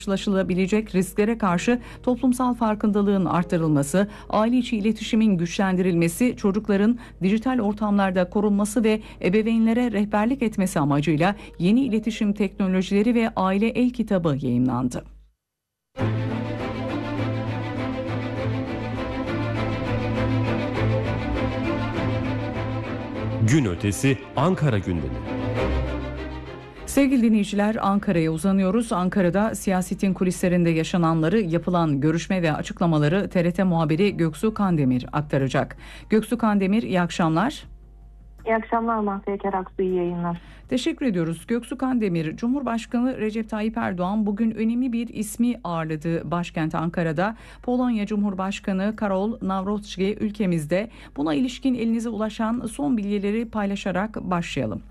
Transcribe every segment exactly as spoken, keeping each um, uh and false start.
karşılaşılabilecek risklere karşı toplumsal farkındalığın artırılması, aile içi iletişimin güçlendirilmesi, çocukların dijital ortamlarda korunması ve ebeveynlere rehberlik etmesi amacıyla yeni iletişim teknolojileri ve aile el kitabı yayımlandı. Gün ötesi Ankara gündemi. Sevgili dinleyiciler, Ankara'ya uzanıyoruz. Ankara'da siyasetin kulislerinde yaşananları, yapılan görüşme ve açıklamaları T R T muhabiri Göksu Kandemir aktaracak. Göksu Kandemir, iyi akşamlar. İyi akşamlar Mahfiye Keraksu, iyi yayınlar. Teşekkür ediyoruz. Göksu Kandemir, Cumhurbaşkanı Recep Tayyip Erdoğan bugün önemli bir ismi ağırladı başkent Ankara'da. Polonya Cumhurbaşkanı Karol Nawrocki ülkemizde. Buna ilişkin elinize ulaşan son bilgileri paylaşarak başlayalım.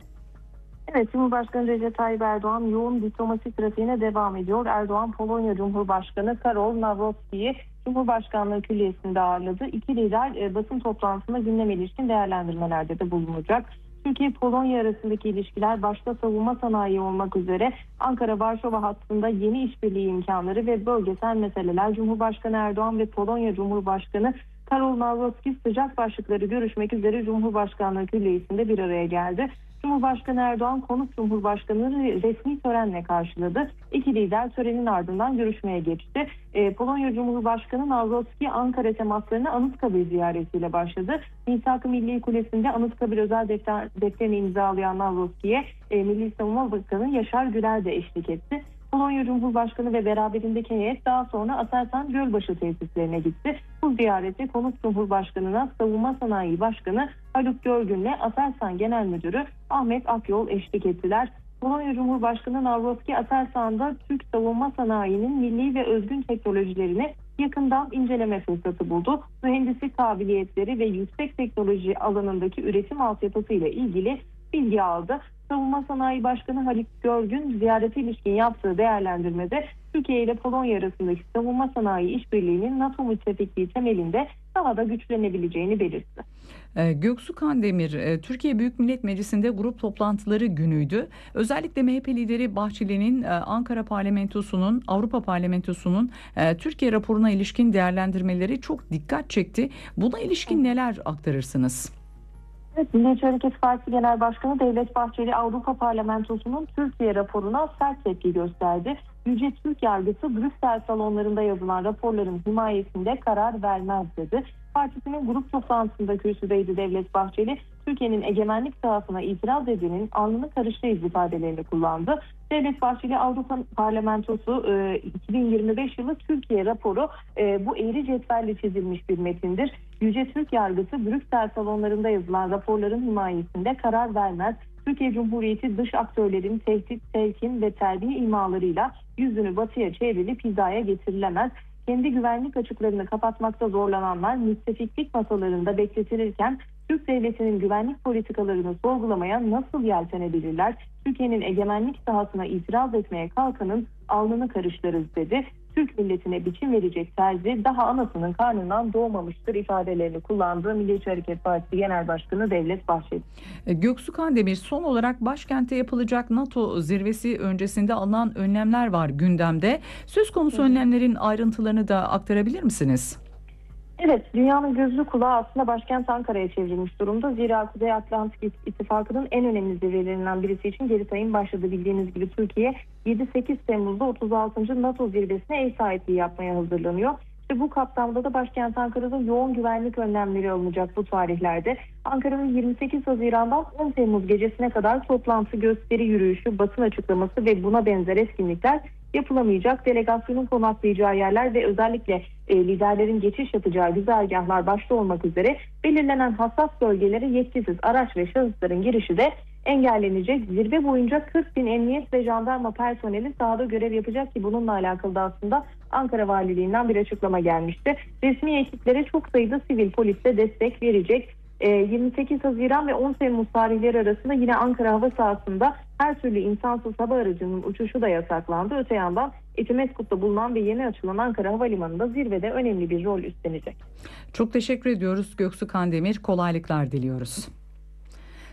Evet, Cumhurbaşkanı Recep Tayyip Erdoğan yoğun diplomasi trafiğine devam ediyor. Erdoğan, Polonya Cumhurbaşkanı Karol Nawrocki'yi Cumhurbaşkanlığı Külliyesi'nde ağırladı. İki lider e, basın toplantısında gündeme ilişkin değerlendirmelerde de bulunacak. Türkiye-Polonya arasındaki ilişkiler başta savunma sanayi olmak üzere Ankara-Varşova hattında yeni işbirliği imkanları ve bölgesel meseleler. Cumhurbaşkanı Erdoğan ve Polonya Cumhurbaşkanı Karol Nawrocki sıcak başlıkları görüşmek üzere Cumhurbaşkanlığı Külliyesi'nde bir araya geldi. Cumhurbaşkanı Erdoğan konuk Cumhurbaşkanı'nı resmi törenle karşıladı. İki lider törenin ardından görüşmeye geçti. Ee, Polonya Cumhurbaşkanı Nawrocki Ankara temaslarına Anıtkabir ziyaretiyle başladı. Misak-ı Milli Kulesi'nde Anıtkabir özel defter, defterini imzalayan Nawrocki'ye e, Milli Savunma Bakanı Yaşar Güler de eşlik etti. Polonya Cumhurbaşkanı ve beraberindeki heyet daha sonra Aselsan Gölbaşı tesislerine gitti. Bu ziyareti konuk Cumhurbaşkanı'na Savunma Sanayi Başkanı Haluk Görgün'le Aselsan Genel Müdürü Ahmet Akyol eşlik ettiler. Polonya Cumhurbaşkanı Nawrocki Aselsan'da Türk savunma sanayinin milli ve özgün teknolojilerini yakından inceleme fırsatı buldu. Mühendislik kabiliyetleri ve yüksek teknoloji alanındaki üretim altyapısı ile ilgili bilgi aldı. Savunma Sanayi Başkanı Haluk Görgün ziyarete ilişkin yaptığı değerlendirmede Türkiye ile Polonya arasındaki savunma sanayi işbirliğinin NATO müttefikliği temelinde daha da güçlenebileceğini belirtti. Göksu Kandemir, Türkiye Büyük Millet Meclisi'nde grup toplantıları günüydü. Özellikle M H P lideri Bahçeli'nin Ankara Parlamentosu'nun, Avrupa Parlamentosu'nun Türkiye raporuna ilişkin değerlendirmeleri çok dikkat çekti. Buna ilişkin neler aktarırsınız? Evet, Milliyetçi Hareket Partisi Genel Başkanı Devlet Bahçeli Avrupa Parlamentosu'nun Türkiye raporuna sert tepki gösterdi. Yüce Türk yargısı Brüksel salonlarında yazılan raporların himayesinde karar vermez dedi. Partisinin grup toplantısında kürsüdeydi Devlet Bahçeli, Türkiye'nin egemenlik sahasına itiraz edenin alnını karıştırız ifadelerini kullandı. Devlet Bahçeli Avrupa Parlamentosu iki bin yirmi beş yılı Türkiye raporu bu eğri cetvelle çizilmiş bir metindir. Yüce Türk yargısı Brüksel salonlarında yazılan raporların himayesinde karar vermez. Türkiye Cumhuriyeti dış aktörlerin tehdit, telkin ve terbiye imalarıyla yüzünü batıya çevrilip hizaya getirilemez. Kendi güvenlik açıklarını kapatmakta zorlananlar müttefiklik masalarında bekletilirken Türk devletinin güvenlik politikalarını sorgulamaya nasıl yeltenebilirler? Türkiye'nin egemenlik sahasına itiraz etmeye kalkanın alnını karıştırırız dedi. Türk milletine biçim verecek terzi daha anasının karnından doğmamıştır ifadelerini kullandığı Milliyetçi Hareket Partisi Genel Başkanı Devlet Bahçeli. Göksu Kandemir, son olarak başkentte yapılacak NATO zirvesi öncesinde alınan önlemler var gündemde. Söz konusu önlemlerin ayrıntılarını da aktarabilir misiniz? Evet, dünyanın gözü kulağı aslında başkent Ankara'ya çevrilmiş durumda. Zira Kuzey Atlantik İttifakı'nın en önemli zirvelerinden birisi için geri sayım başladı. Bildiğiniz gibi Türkiye yedi sekiz Temmuz'da otuz altıncı NATO zirvesine ev sahipliği yapmaya hazırlanıyor. İşte bu kapsamda da başkent Ankara'da yoğun güvenlik önlemleri alınacak bu tarihlerde. Ankara'nın yirmi sekiz Haziran'dan on Temmuz gecesine kadar toplantı, gösteri, yürüyüşü, basın açıklaması ve buna benzer etkinlikler yapılamayacak. Delegasyonun konaklayacağı yerler ve özellikle e, liderlerin geçiş yapacağı güzergahlar başta olmak üzere belirlenen hassas bölgelere yetkisiz araç ve şahısların girişi de engellenecek. Zirve boyunca kırk bin emniyet ve jandarma personeli sahada görev yapacak ki bununla alakalı da aslında Ankara Valiliğinden bir açıklama gelmişti. Resmi ekiplere çok sayıda sivil polis de destek verecek. yirmi sekiz Haziran ve on Temmuz tarihleri arasında yine Ankara hava sahasında her türlü insansız hava aracının uçuşu da yasaklandı. Öte yandan Etimeskut'ta bulunan ve yeni açılan Ankara Havalimanı'nda zirvede önemli bir rol üstlenecek. Çok teşekkür ediyoruz Göksu Kandemir. Kolaylıklar diliyoruz.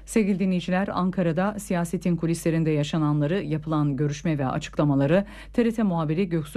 Sevgili dinleyiciler, Ankara'da siyasetin kulislerinde yaşananları, yapılan görüşme ve açıklamaları T R T muhabiri Göksu